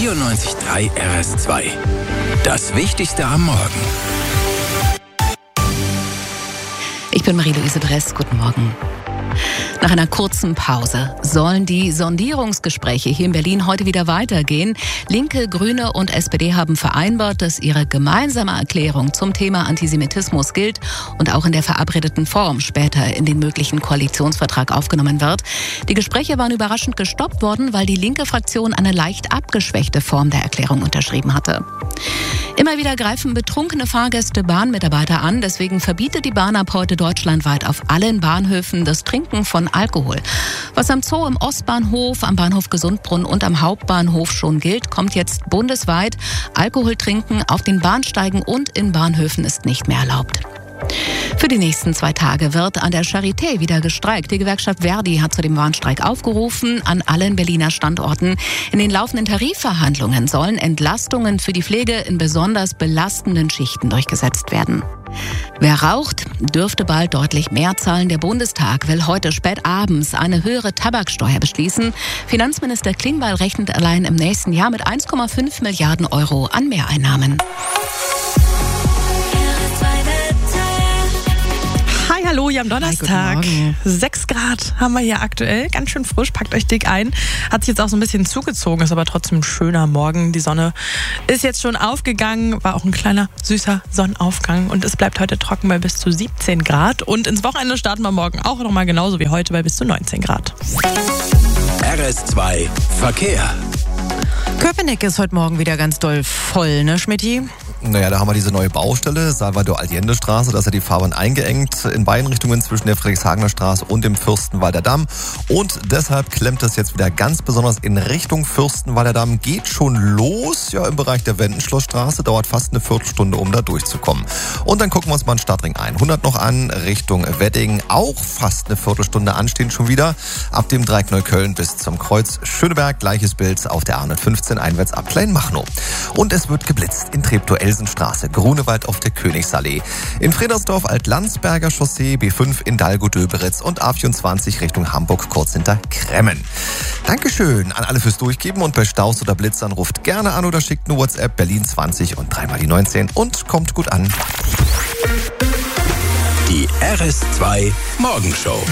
94.3 RS2. Das Wichtigste am Morgen. Ich bin Marie-Louise Bress. Guten Morgen. Nach einer kurzen Pause sollen die Sondierungsgespräche hier in Berlin heute wieder weitergehen. Linke, Grüne und SPD haben vereinbart, dass ihre gemeinsame Erklärung zum Thema Antisemitismus gilt und auch in der verabredeten Form später in den möglichen Koalitionsvertrag aufgenommen wird. Die Gespräche waren überraschend gestoppt worden, weil die linke Fraktion eine leicht abgeschwächte Form der Erklärung unterschrieben hatte. Immer wieder greifen betrunkene Fahrgäste Bahnmitarbeiter an. Deswegen verbietet die Bahn ab heute deutschlandweit auf allen Bahnhöfen das Trinken von Alkohol. Was am Zoo, im Ostbahnhof, am Bahnhof Gesundbrunnen und am Hauptbahnhof schon gilt, kommt jetzt bundesweit. Alkohol trinken auf den Bahnsteigen und in Bahnhöfen ist nicht mehr erlaubt. Für die nächsten 2 Tage wird an der Charité wieder gestreikt. Die Gewerkschaft Verdi hat zu dem Warnstreik aufgerufen an allen Berliner Standorten. In den laufenden Tarifverhandlungen sollen Entlastungen für die Pflege in besonders belastenden Schichten durchgesetzt werden. Wer raucht, dürfte bald deutlich mehr zahlen. Der Bundestag will heute spät abends eine höhere Tabaksteuer beschließen. Finanzminister Klingbeil rechnet allein im nächsten Jahr mit 1,5 Milliarden Euro an Mehreinnahmen. Hallo, hier am Donnerstag. Hi, 6 Grad haben wir hier aktuell. Ganz schön frisch, packt euch dick ein. Hat sich jetzt auch so ein bisschen zugezogen, ist aber trotzdem ein schöner Morgen. Die Sonne ist jetzt schon aufgegangen, war auch ein kleiner, süßer Sonnenaufgang. Und es bleibt heute trocken bei bis zu 17 Grad. Und ins Wochenende starten wir morgen auch nochmal genauso wie heute bei bis zu 19 Grad. RS2 Verkehr. Köpenick ist heute Morgen wieder ganz doll voll, ne, Schmidti? Naja, da haben wir diese neue Baustelle, Salvador-Allende-Straße. Da ist ja die Fahrbahn eingeengt in beiden Richtungen zwischen der Friedrichshagener Straße und dem Fürstenwalder Damm. Und deshalb klemmt es jetzt wieder ganz besonders in Richtung Fürstenwalder Damm. Geht schon los, ja, im Bereich der Wendenschlossstraße. Dauert fast eine Viertelstunde, um da durchzukommen. Und dann gucken wir uns mal den Stadtring 100 noch an, Richtung Wedding. Auch fast eine Viertelstunde anstehen schon wieder. Ab dem Dreieck Neukölln bis zum Kreuz Schöneberg. Gleiches Bild auf der A115 einwärts ab Kleinmachnow. Und es wird geblitzt in Treptow-Elsenstraße, Grunewald auf der Königsallee. In Fredersdorf Alt-Landsberger Chaussee, B5 in Dalgo-Döberitz und A24 Richtung Hamburg kurz hinter Kremmen. Dankeschön an alle fürs Durchgeben und bei Staus oder Blitzern ruft gerne an oder schickt eine WhatsApp Berlin 20 und 3 mal die 19 und kommt gut an. Die RS2 Morgenshow.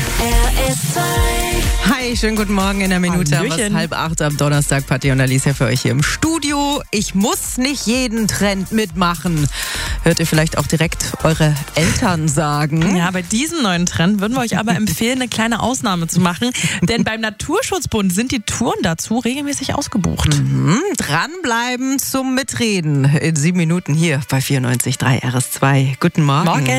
Hi, schönen guten Morgen. In der Minute haben wir es 7:30 am Donnerstag. Patti und Alicia für euch hier im Studio. Ich muss nicht jeden Trend mitmachen. Hört ihr vielleicht auch direkt eure Eltern sagen? Ja, bei diesem neuen Trend würden wir euch aber empfehlen, eine kleine Ausnahme zu machen. Denn beim Naturschutzbund sind die Touren dazu regelmäßig ausgebucht. Dranbleiben zum Mitreden. In 7 Minuten hier bei 94.3 RS2. Guten Morgen. Morgen.